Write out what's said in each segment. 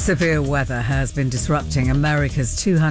Severe weather has been disrupting America's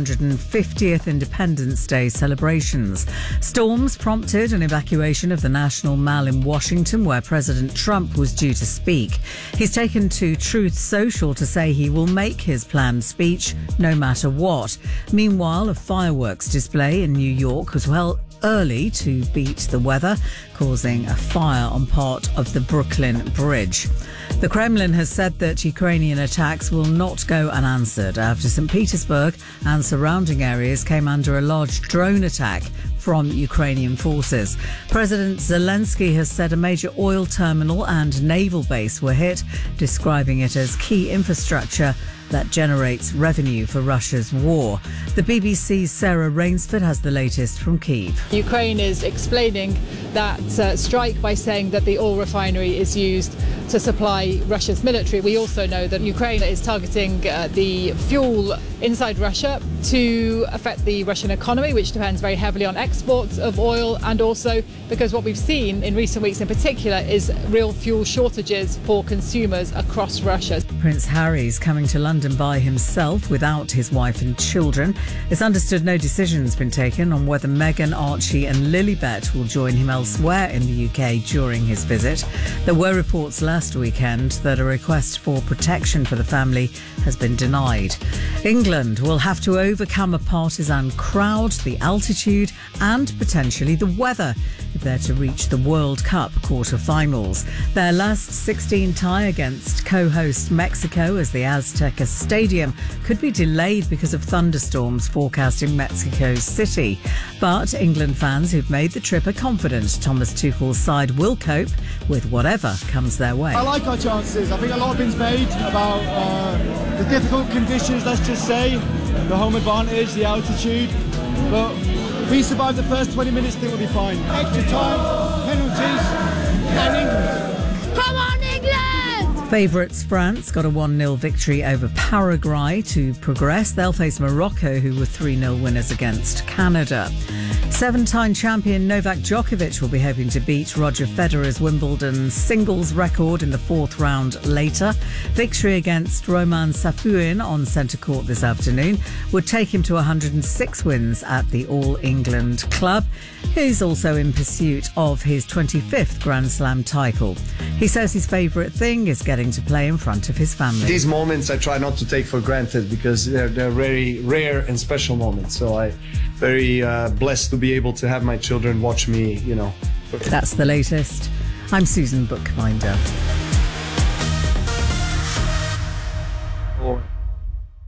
250th Independence Day celebrations. Storms prompted an evacuation of the National Mall in Washington, where President Trump was due to speak. He's taken to Truth Social to say he will make his planned speech no matter what. Meanwhile, a fireworks display in New York was early to beat the weather, causing a fire on part of the Brooklyn Bridge. The Kremlin has said that Ukrainian attacks will not go unanswered after St. Petersburg and surrounding areas came under a large drone attack from Ukrainian forces. President Zelensky has said a major oil terminal and naval base were hit, describing it as key infrastructure that generates revenue for Russia's war. The BBC's Sarah Rainsford has the latest from Kyiv. Ukraine is explaining that strike by saying that the oil refinery is used to supply Russia's military. We also know that Ukraine is targeting the fuel inside Russia to affect the Russian economy, which depends very heavily on exports of oil, and also because what we've seen in recent weeks in particular is real fuel shortages for consumers across Russia. Prince Harry's coming to London by himself without his wife and children. It's understood no decision's been taken on whether Meghan, Archie and Lilibet will join him elsewhere in the UK during his visit. There were reports last weekend that a request for protection for the family has been denied. England will have to overcome a partisan crowd, the altitude and potentially the weather if they're to reach the World Cup quarter-finals. Their last 16 tie against co-host Mexico as the Azteca Stadium could be delayed because of thunderstorms forecast in Mexico City. But England fans who've made the trip are confident Thomas Tuchel's side will cope with whatever comes their way. I like our chances. I think a lot has been made about the difficult conditions, let's just say, the home advantage, the altitude. But if we survive the first 20 minutes, I think we'll be fine. Extra time, penalties, and England. Come on, England! Favourites France got a 1-0 victory over Paraguay to progress. They'll face Morocco, who were 3-0 winners against Canada. 7-time champion Novak Djokovic will be hoping to beat Roger Federer's Wimbledon singles record in the fourth round later. Victory against Roman Safuin on centre court this afternoon would take him to 106 wins at the All England club. He's also in pursuit of his 25th Grand Slam title. He says his favourite thing is getting to play in front of his family. These moments I try not to take for granted because they're very rare and special moments. So I'm very blessed to be able to have my children watch me, That's the latest. I'm Susan Bookbinder.